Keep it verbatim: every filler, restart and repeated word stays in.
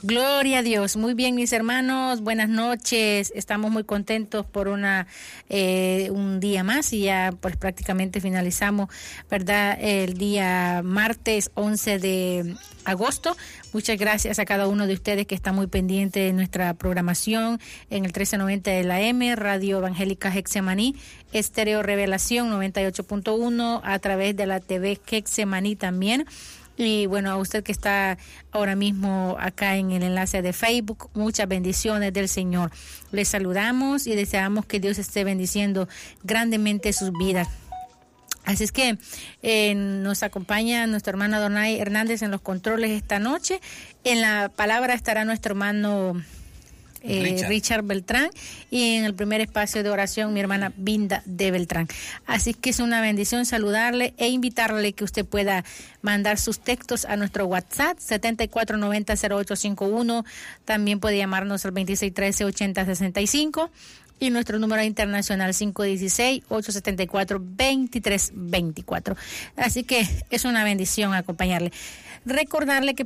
Gloria a Dios. Muy bien, mis hermanos, buenas noches. Estamos muy contentos por una eh, un día más y ya pues prácticamente finalizamos, ¿verdad? El día martes once de agosto. Muchas gracias a cada uno de ustedes que está muy pendiente de nuestra programación en el trece noventa de la M, Radio Evangélica Getsemaní, Estéreo Revelación noventa y ocho punto uno, a través de la T V Getsemaní también. Y bueno, a usted que está ahora mismo acá en el enlace de Facebook, muchas bendiciones del Señor. Les saludamos y deseamos que Dios esté bendiciendo grandemente sus vidas. Así es que eh, nos acompaña nuestra hermana Donay Hernández en los controles esta noche. En la palabra estará nuestro hermano Eh, Richard. Richard Beltrán, y en el primer espacio de oración mi hermana Binda de Beltrán. Así que es una bendición saludarle e invitarle que usted pueda mandar sus textos a nuestro WhatsApp setenta y cuatro noventa cero ocho cincuenta y uno. También puede llamarnos al veintiséis trece ochenta sesenta y cinco, y nuestro número internacional cinco uno seis ocho siete cuatro dos tres dos cuatro. Así que es una bendición acompañarle. Recordarle que